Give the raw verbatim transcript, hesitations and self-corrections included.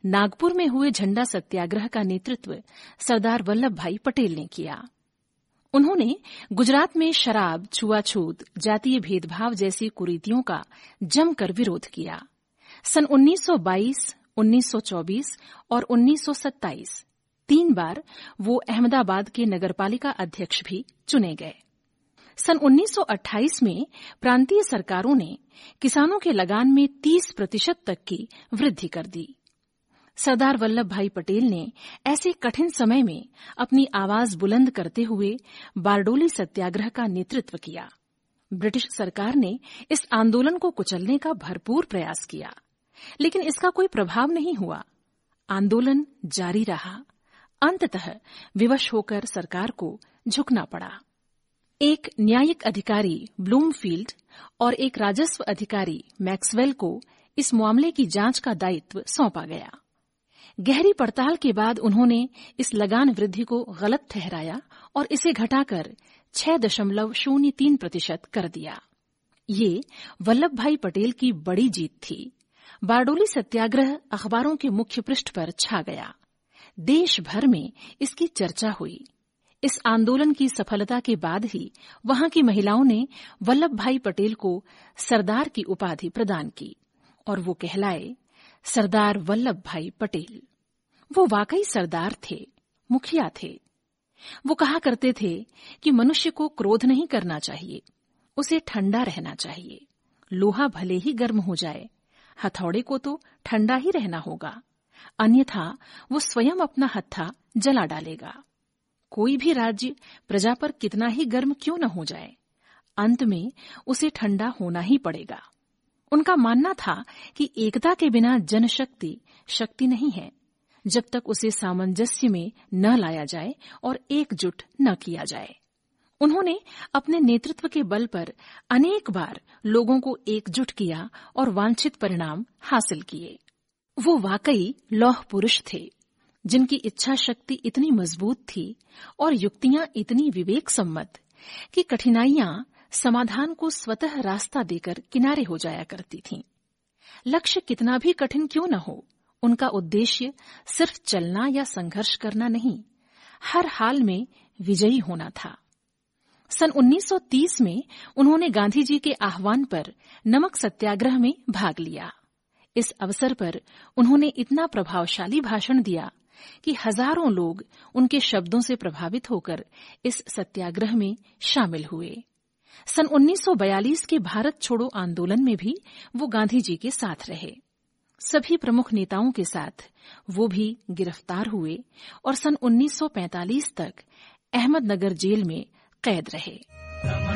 नागपुर में हुए झंडा सत्याग्रह का नेतृत्व सरदार वल्लभ भाई पटेल ने किया। उन्होंने गुजरात में शराब, छुआछूत, जातीय भेदभाव जैसी कुरीतियों का जमकर विरोध किया। सन उन्नीस सौ बाईस, उन्नीस सौ चौबीस और उन्नीस सौ सत्ताईस तीन बार वो अहमदाबाद के नगरपालिका अध्यक्ष भी चुने गए। सन उन्नीस सौ अट्ठाईस में प्रांतीय सरकारों ने किसानों के लगान में तीस प्रतिशत तक की वृद्धि कर दी। सरदार वल्लभ भाई पटेल ने ऐसे कठिन समय में अपनी आवाज बुलंद करते हुए बारडोली सत्याग्रह का नेतृत्व किया। ब्रिटिश सरकार ने इस आंदोलन को कुचलने का भरपूर प्रयास किया, लेकिन इसका कोई प्रभाव नहीं हुआ। आंदोलन जारी रहा। अंततः विवश होकर सरकार को झुकना पड़ा। एक न्यायिक अधिकारी ब्लूमफील्ड और एक राजस्व अधिकारी मैक्सवेल को इस मामले की जांच का दायित्व सौंपा गया। गहरी पड़ताल के बाद उन्होंने इस लगान वृद्धि को गलत ठहराया और इसे घटाकर छह दशमलव शून्य तीन प्रतिशत कर दिया। ये वल्लभ भाई पटेल की बड़ी जीत थी। बारडोली सत्याग्रह अखबारों के मुख्य पृष्ठ पर छा गया। देश भर में इसकी चर्चा हुई। इस आंदोलन की सफलता के बाद ही वहां की महिलाओं ने वल्लभ भाई पटेल को सरदार की उपाधि प्रदान की और वो कहलाए सरदार वल्लभ भाई पटेल। वो वाकई सरदार थे, मुखिया थे। वो कहा करते थे कि मनुष्य को क्रोध नहीं करना चाहिए, उसे ठंडा रहना चाहिए। लोहा भले ही गर्म हो जाए, हथौड़े को तो ठंडा ही रहना होगा, अन्यथा वो स्वयं अपना हत्था जला डालेगा। कोई भी राज्य प्रजा पर कितना ही गर्म क्यों न हो जाए, अंत में उसे ठंडा होना ही पड़ेगा। उनका मानना था कि एकता के बिना जनशक्ति शक्ति नहीं है, जब तक उसे सामंजस्य में न लाया जाए और एकजुट न किया जाए। उन्होंने अपने नेतृत्व के बल पर अनेक बार लोगों को एकजुट किया और वांछित परिणाम हासिल किए। वो वाकई लौह पुरुष थे, जिनकी इच्छा शक्ति इतनी मजबूत थी और युक्तियां इतनी विवेक सम्मत कि कठिनाइयां समाधान को स्वतः रास्ता देकर किनारे हो जाया करती थीं। लक्ष्य कितना भी कठिन क्यों न हो, उनका उद्देश्य सिर्फ चलना या संघर्ष करना नहीं, हर हाल में विजयी होना था। सन उन्नीस सौ तीस में उन्होंने गांधी जी के आह्वान पर नमक सत्याग्रह में भाग लिया। इस अवसर पर उन्होंने इतना प्रभावशाली भाषण दिया कि हजारों लोग उनके शब्दों से प्रभावित होकर इस सत्याग्रह में शामिल हुए। सन उन्नीस सौ बयालीस के भारत छोड़ो आंदोलन में भी वो गांधी जी के साथ रहे। सभी प्रमुख नेताओं के साथ वो भी गिरफ्तार हुए और सन उन्नीस सौ पैंतालीस तक अहमदनगर जेल में कैद रहे।